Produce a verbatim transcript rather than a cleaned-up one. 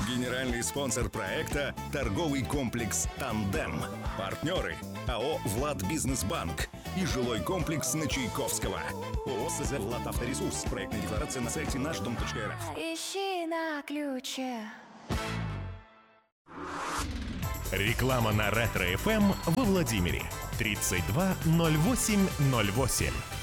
Генеральный спонсор проекта – торговый комплекс «Тандем». Партнеры – АО «Владбизнесбанк» и жилой комплекс на Чайковского. ООО «СЗ Владавторесурс». Проектная декларация на сайте наш дом точка эр эф. Ищи на ключе. Реклама на Ретро-эф эм во Владимире. тридцать два ноль восемь ноль восемь.